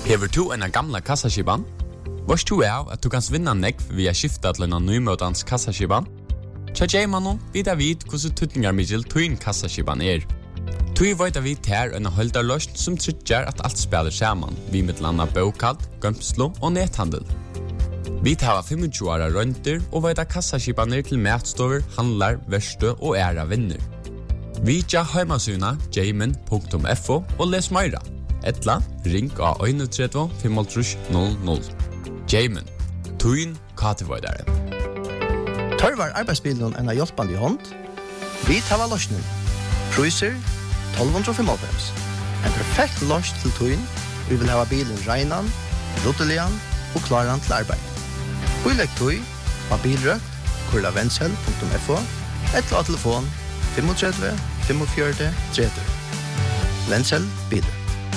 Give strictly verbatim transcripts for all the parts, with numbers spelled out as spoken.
Hever du en gamla kassaskiban? Vars du er at du kan vinna nekv via skifta til en nymøtans kassaskiban? Tja J-mannen vidar vid hvordan tutningar middel tuin kassaskiban er. Tui veit vi ter en holdarløst som trykker at alt spiller saman, vi med landa bokad, gømslo og nethandel. Vi tar tjuefem åra rønter og veit kassaskibaner til matstover, handlar, verstø og æra vinner. Vi tja heimasuna jamin punktum f o og les meira. Etla, ring av tre tre fem null null. Jamin, tuin katevoidare. Tørvar arbeidsbilen en av hjelpande i hånd. Vi tar av løsning. Priser tolv femtiofem. En perfekt løs til tuin. Vi vil ha bilen reinan, ruttelian og klaran til arbeid. Vi legg tui, av bilrøkt, kurla vensel punktum f o, etla av telefon tre fem fem fire tre tre. Vensel biler.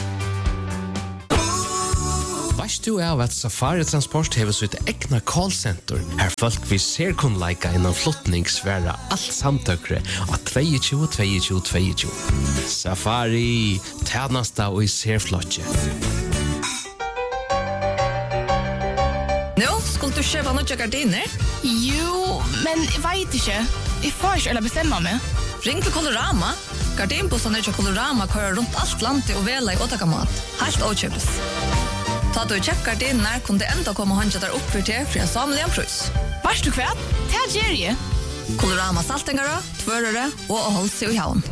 Vast du av at Safari Transport hever sitt egna callcenter, her folk vi ser kun leika innan flottningsværa alt samtøkre av tjueto tjueto tjueto. Safari, tjenesta og i ser flotje. Nå, skulle du kjøpe noen gardiner? Jo, men jeg vet ikke. Jeg får ikke eller bestemme meg. Ring til Colorama. Gardinbossene til Colorama kører rundt alt landet og vela i åtakamat. Helt åkjøpes. Ta du kjøpt gardiner, kunne det enda komme håndja der opp for til for en samlig prøys. Vars du kvært? Det er Jerry. Colorama saltingere, tvørere og å holde seg i havn.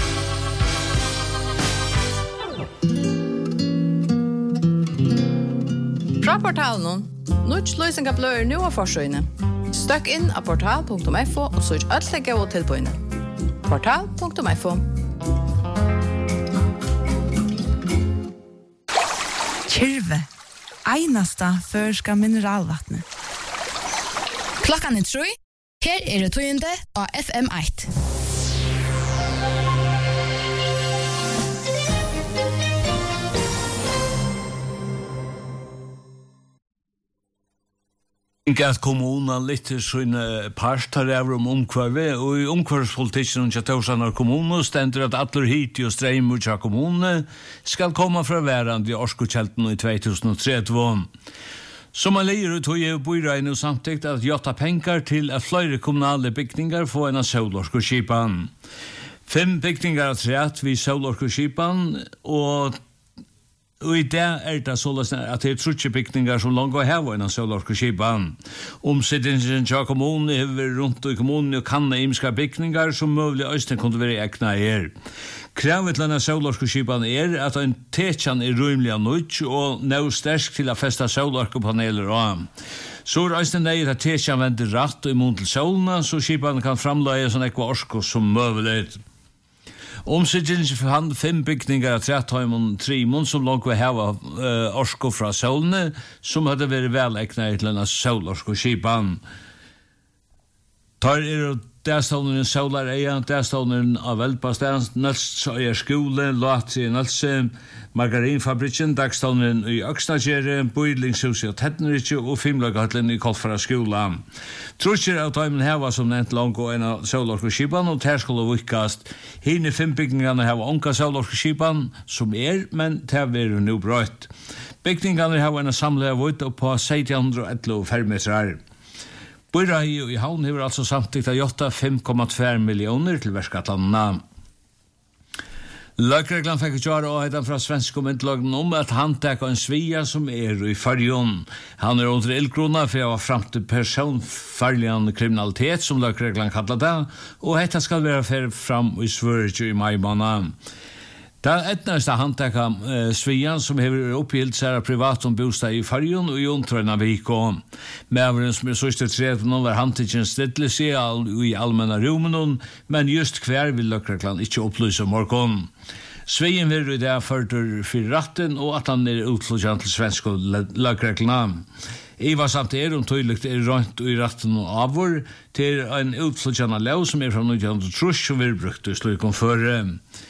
Fra portalen, Nuts løsninga blør nu av forsøyene. Støkk inn av portal punktum f o og søk alt legge og tilbøyene. portal punktum f o. Kyrve, einasta førska mineralvattnet. Klokkan er tre. Her er det tøyende av F M ett. At kommunen litt sånne parter over om omkvarve, og i omkvarvspolitikken til Tausanar kommune stender at alle hit og streimer til kommunene skal komme fra hverandre i Orskokjelten i tjueto tretti. Som man leier ut og gjør bøyregne og samtidig at gjøtta penger til at flere kommunale bygninger får en av Sølorkoskipan. Fem bygninger av treet ved Sølorkoskipan, og Og i det er det sånn at det er trutje bygninger som langt har vært en Sølorkoskipan. Omsittingen til kommunen er rundt i kommunen og kan imiske bygninger som mulig øyne kunne være egna her. Kravet til denne Sølorkoskipan er at en tekjan er rymelig av nødt og nå stersk til å feste Sølorkopaneler av. Så er øyne nøy at tekjan vender rett og imot til Sølene, så skipan kan framleie sånn ekva orsko som mulig. Omsittingen for fem bygninger av Trettheimon Trimon som langt vil hava uh, orsko fra Sølene, som hadde vært velegnet til denne Sølorkoskipan. Tar er dagstavneren Sølar Eia, dagstavneren av Velpastens, Nølst Øyer skole, Lati Nølse, Margarinfabrikken, dagstavneren i Øksnagere, Bøydlingshuset og Tettenrikje og Fimlagattelen i Kolfara skola. Trutjer av tøymen heva som nevnt langt og en av Sølorkoskipan, og ter skulle vikast. Hine fem bygningene heva onka Sølorkoskipan, som er, men ter er nu brøtt. Bygningene heva en samlet vidt og på sytten elleve fermetrar. Bøyrei i havn hever altså samtidig gjort fem komma två millioner til verskatlandene. Løkreglan fikk kjøre åheten fra svenske myndelagen om at han tek en svia som er i fargen. Han er under ildkrona for å ha fram til personfarlig kriminalitet, som løkreglan kallar det, og dette skal være fer fram i Sverige i mai-måned. Det er etneste handtekka eh, Svian som hever oppgilt seg av privat om bostad i Farjon og i omtrøyna Viko. Medveren som er sørste tretten var handtekken stedlig seg i allmänna rummen, men just hver vil løkreglan ikke opplyse morgon. Svien vil i det førter for ratten og at han er utløsjan til svensk løkreglan. Iva samt er om tydligt er rønt i ratten og avår til en utløsjan av lov som er fra nitton trus som vil brukt i slukken føre.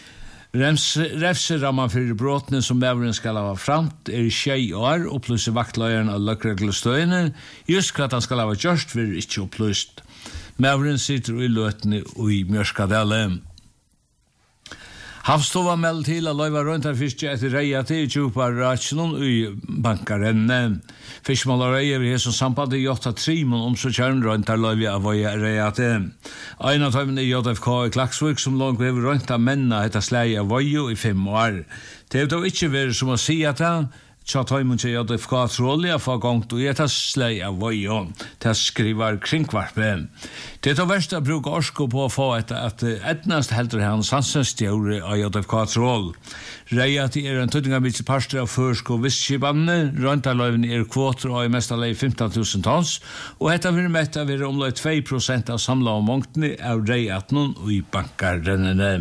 Refseramman for brottene som medveren skal ha framt er tjei år, opplyser vaktløyeren av løkreglestøyene, just hva han skal ha gjørst vil ikke opplyst. Medveren sitter i løtene i Mjørskadelle. Havstova meld til at løyva røyntarfiske etter reia til djupa ratsjonen i bankaren. Fiskmålareie vil hesson samband i Jota Trimon om så kjern røyntarløyvi av våja reia til. Ein av tøymene i J F K i Klaksvik som langt hever røynta menna hetta slei av våjo i fem år. Det er dog ikkje vært som å si at det Tja tøymon til J F K trolja for gongt og etta slei av vøyon til skrivar kringkvarpe. Det er det verste å bruke orsko på å få etter at etnast heldur han sannsynstjåre av J F K troll. Reia til er en tøytinga mitt parster av førsk og visskibane, røyntarløyven er kvoter og i mesta lei femton tusen tons, og hetta vil metta vil omlai two prosent av samla og mångtene av reiatnon og i bankarrennene.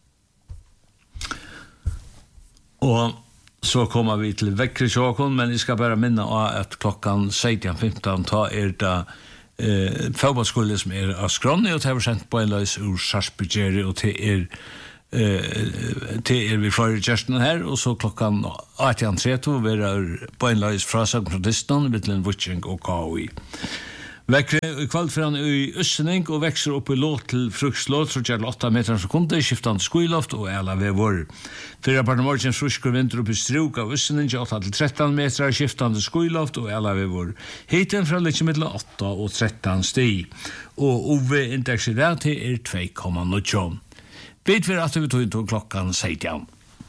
Og så kommer vi til vekkresjåkon, men jeg skal bare minne av at klokkan sytten femton ta er det eh, fotballskole som er av Skronni, og det har sendt på en løs ur Sarsbygeri, og det er eh, det er vi flere gjerstene her, og så klokkan atten tretti vi er på en løs fra Søgn fra Distan, mittelen Vutsing og K O I. Vekkre i kvaldfran i Øssening og vekser opp i låt til frukslåt så gjør åtta meter sekunde, skiftende skuiloft og ela vevor. Fyra parten morgens frusker vinter opp i struk av Øssening åtta til tretton meter, skiftende skuiloft og ela vevor. Hiten fra litt mellom åtta og tretton sti. Og O V-indeks i det til er two komma nine. Vet vi at vi tog inn til klokkan sytten.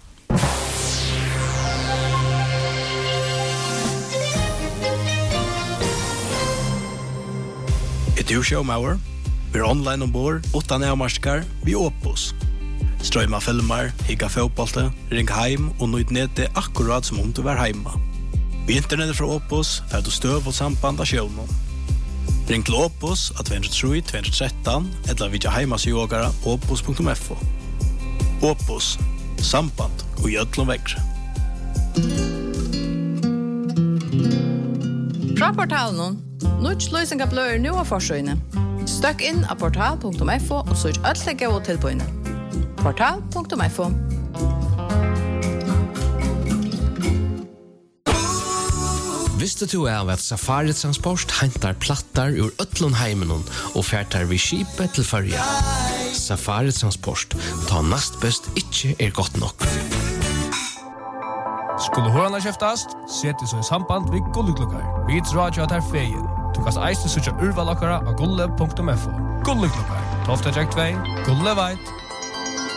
Du showmauer, vi er online ombord, utan avmarskar, vi Opus. Strøyma filmer, higga fotbollte, ring heim og nøyd nede akkurat som om du var heima. Vi internettet fra Opus, fer du støv og samband av sjøvnen. Ring til Opus av two oh three two one three, eller vidja heimasjågara opus punktum f o. Opus, samband og gjødlom vekre. Fra portalen, Nuts løysinga blør nu av forsøyne. Støkk inn av portal punktum f o og søk ødlegge og tilbøyne. portal punktum f o. Visste du av at Safari Transport hentar plattar ur Ötlundheimenon og færtar vi skipet til førja? Safari Transport, ta nast best ikkje er godt nok. Skulle hårarna kjeftast, sett så i samband vid Gulleklukkar. Vi drar jo at her feien. Du kan eiste søtja urvalakkara av gulle punktum f o. Gulleklukkar, tolv tre two, Gulle veit.